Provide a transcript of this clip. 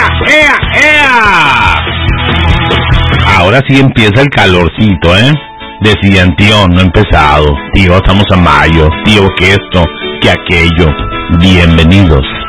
¡Ea! ¡Ea! Ahora sí empieza el calorcito, ¿eh? Decían, tío, no he empezado. Tío, estamos a mayo. Tío, que esto, que aquello. Bienvenidos.